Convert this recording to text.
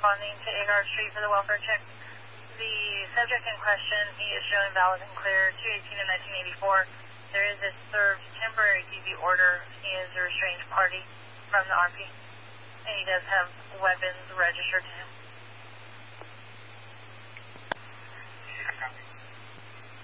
responding to Agar Street for the welfare check. The subject in question, he is showing valid and clear 218 and 1984. There is a served temporary DV order. He is a restrained party from the RP, and he does have weapons registered to him.